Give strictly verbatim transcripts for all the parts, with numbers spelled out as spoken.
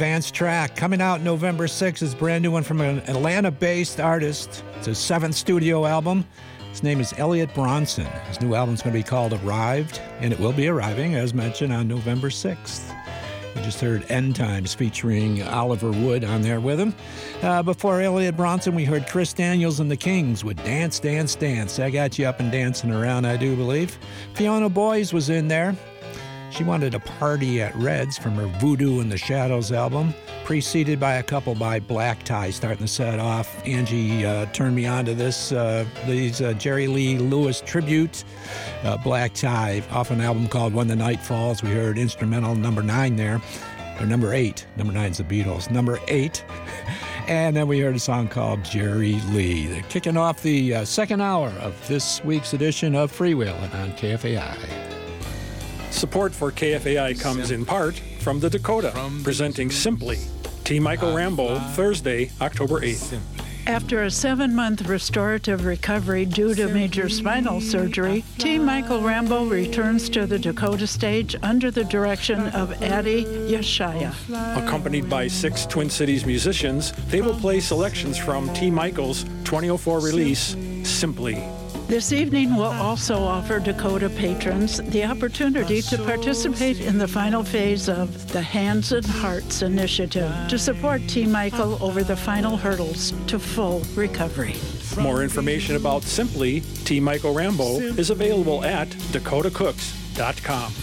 Advanced track coming out November sixth is a brand new one from an Atlanta-based artist. It's his seventh studio album. His name is Elliot Bronson. His new album's going to be called Arrived, and it will be arriving, as mentioned, on November sixth. We just heard End Times featuring Oliver Wood on there with him. Uh, before Elliot Bronson, we heard Chris Daniels and the Kings with Dance, Dance, Dance. I got you up and dancing around, I do believe. Fiona Boyes was in there. She wanted a party at Red's from her Voodoo in the Shadows album, preceded by a couple by Black Tie, starting the set off. Angie uh, turned me on to this, uh, these uh, Jerry Lee Lewis tribute, uh, Black Tie, off an album called When the Night Falls. We heard instrumental number nine there, or number eight. Number nine's the Beatles. Number eight. And then we heard a song called Jerry Lee. They're kicking off the uh, second hour of this week's edition of Freewheelin' on K F A I. Support for K F A I comes in part from the Dakota, presenting Simply. T. Michael Rambo, Thursday, October eighth. After a seven-month restorative recovery due to major spinal surgery, T. Michael Rambo returns to the Dakota stage under the direction of Adi Yeshaya. Accompanied by six Twin Cities musicians, they will play selections from T. Michael's twenty oh four release, Simply. This evening will also offer Dakota patrons the opportunity to participate in the final phase of the Hands and Hearts initiative to support T. Michael over the final hurdles to full recovery. More information about Simply T. Michael Rambo is available at dakota cooks dot com.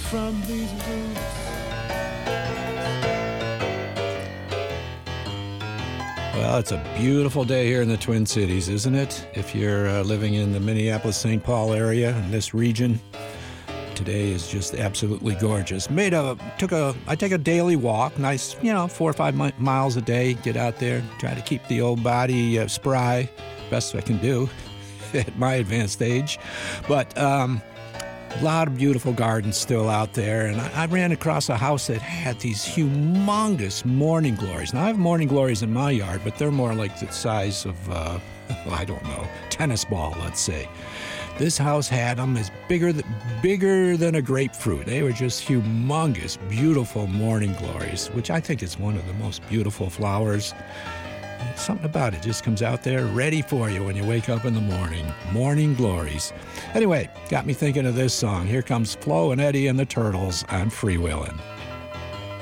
Well, it's a beautiful day here in the Twin Cities, isn't it? If you're uh, living in the Minneapolis-Saint Paul area, in this region, today is just absolutely gorgeous. Made a, took a, I take a daily walk, nice, you know, four or five mi- miles a day, get out there, try to keep the old body uh, spry, best I can do at my advanced age. But, um... a lot of beautiful gardens still out there, and I, I ran across a house that had these humongous morning glories. Now, I have morning glories in my yard, but they're more like the size of, uh, well, I don't know, tennis ball, let's say. This house had them as bigger, th- bigger than a grapefruit. They were just humongous, beautiful morning glories, which I think is one of the most beautiful flowers. Something about it just comes out there ready for you when you wake up in the morning. Morning glories. Anyway, got me thinking of this song. Here comes Flo and Eddie and the Turtles on Freewheelin'.